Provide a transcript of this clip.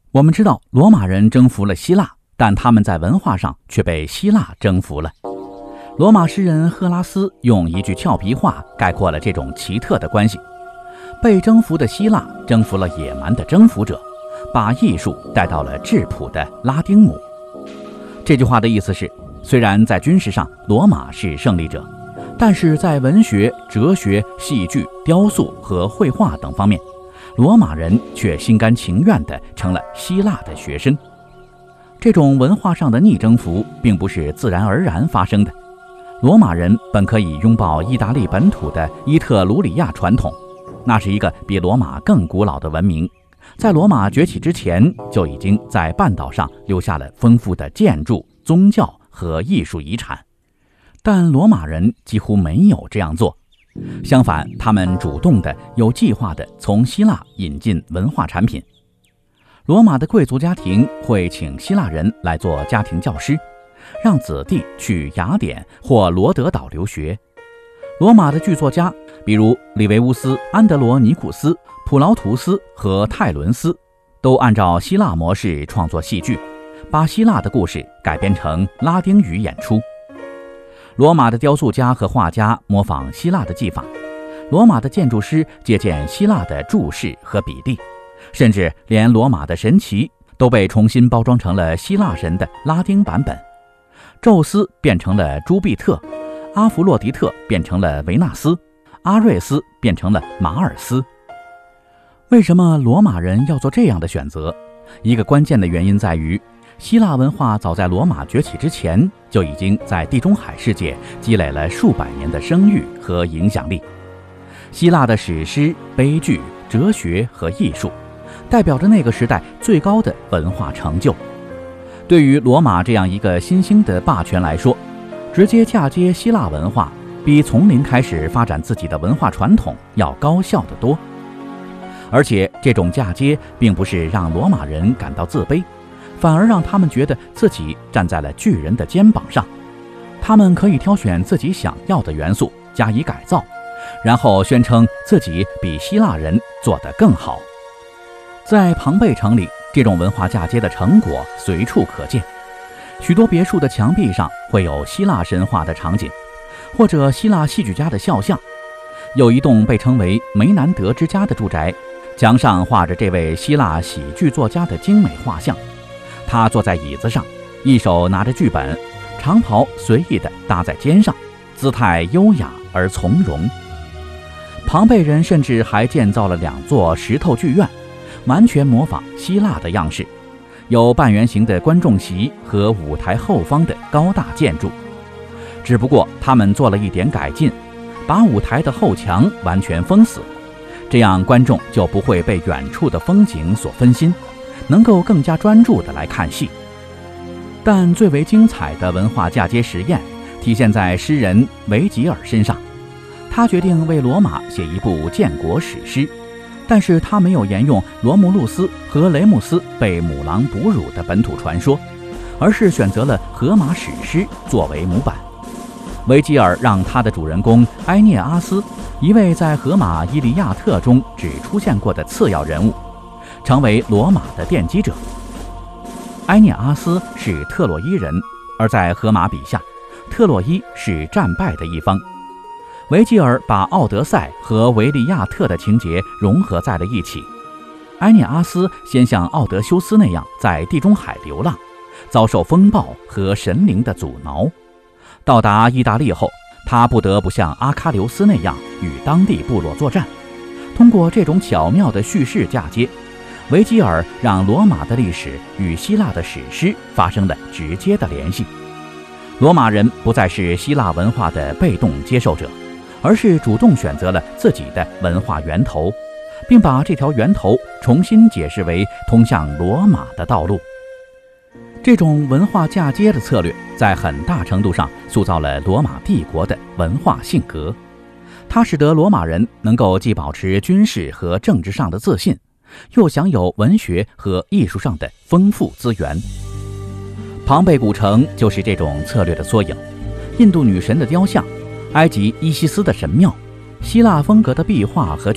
我们知道罗马人征服了希腊，但他们在文化上却被希腊征服了。罗马诗人赫拉斯用一句俏皮话概括了这种奇特的关系：被征服的希腊征服了野蛮的征服者，把艺术带到了质朴的拉丁姆。这句话的意思是，虽然在军事上罗马是胜利者，但是在文学、哲学、戏剧、雕塑和绘画等方面，罗马人却心甘情愿地成了希腊的学生。这种文化上的逆征服并不是自然而然发生的。罗马人本可以拥抱意大利本土的伊特鲁里亚传统，那是一个比罗马更古老的文明，在罗马崛起之前就已经在半岛上留下了丰富的建筑、宗教和艺术遗产。但罗马人几乎没有这样做，相反，他们主动的、有计划的从希腊引进文化产品。罗马的贵族家庭会请希腊人来做家庭教师，让子弟去雅典或罗德岛留学。罗马的剧作家，比如里维乌斯、安德罗尼库斯、普劳图斯和泰伦斯，都按照希腊模式创作戏剧，把希腊的故事改编成拉丁语演出。罗马的雕塑家和画家模仿希腊的技法，罗马的建筑师借鉴希腊的柱式和比例，甚至连罗马的神祇都被重新包装成了希腊神的拉丁版本。宙斯变成了朱庇特，阿弗洛狄特变成了维纳斯，阿瑞斯变成了马尔斯。为什么罗马人要做这样的选择？一个关键的原因在于，希腊文化早在罗马崛起之前就已经在地中海世界积累了数百年的声誉和影响力。希腊的史诗、悲剧、哲学和艺术代表着那个时代最高的文化成就。对于罗马这样一个新兴的霸权来说，直接嫁接希腊文化比从零开始发展自己的文化传统要高效得多。而且这种嫁接并不是让罗马人感到自卑，反而让他们觉得自己站在了巨人的肩膀上。他们可以挑选自己想要的元素加以改造，然后宣称自己比希腊人做得更好。在庞贝城里，这种文化嫁接的成果随处可见。许多别墅的墙壁上会有希腊神话的场景，或者希腊戏剧家的肖像。有一栋被称为梅南德之家的住宅，墙上画着这位希腊喜剧作家的精美画像。他坐在椅子上，一手拿着剧本，长袍随意地搭在肩上，姿态优雅而从容。庞贝人甚至还建造了2座石头剧院，完全模仿希腊的样式，有半圆形的观众席和舞台后方的高大建筑。只不过他们做了一点改进，把舞台的后墙完全封死，这样观众就不会被远处的风景所分心，能够更加专注地来看戏。但最为精彩的文化嫁接实验体现在诗人维吉尔身上。他决定为罗马写一部建国史诗，但是他没有沿用罗慕路斯和雷姆斯被母狼哺乳的本土传说，而是选择了荷马史诗作为模板。维吉尔让他的主人公埃涅阿斯，一位在荷马《伊利亚特》中只出现过的次要人物，成为罗马的奠基者。埃涅阿斯是特洛伊人，而在荷马笔下，特洛伊是战败的一方。维吉尔把奥德赛和维利亚特的情节融合在了一起。埃涅阿斯先像奥德修斯那样在地中海流浪，遭受风暴和神灵的阻挠。到达意大利后，他不得不像阿喀琉斯那样与当地部落作战。通过这种巧妙的叙事嫁接，维吉尔让罗马的历史与希腊的史诗发生了直接的联系。罗马人不再是希腊文化的被动接受者，而是主动选择了自己的文化源头，并把这条源头重新解释为通向罗马的道路。这种文化嫁接的策略在很大程度上塑造了罗马帝国的文化性格，它使得罗马人能够既保持军事和政治上的自信，又享有文学和艺术上的丰富资源。庞贝古城就是这种策略的缩影，印度女神的雕像，埃及伊西斯的神庙，希腊风格的壁画和